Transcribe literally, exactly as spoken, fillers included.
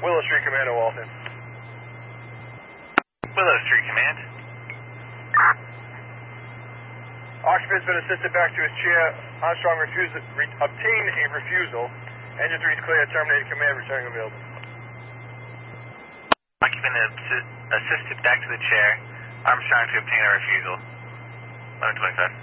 Willow Street Command to Walton. Willow Street Command. Occupant's been assisted back to his chair. Armstrong refused, re, obtained a refusal. Engine three is clear. Terminated command. Returning available. Occupant assi assisted back to the chair. Armstrong to obtain a refusal. eleven twenty-five.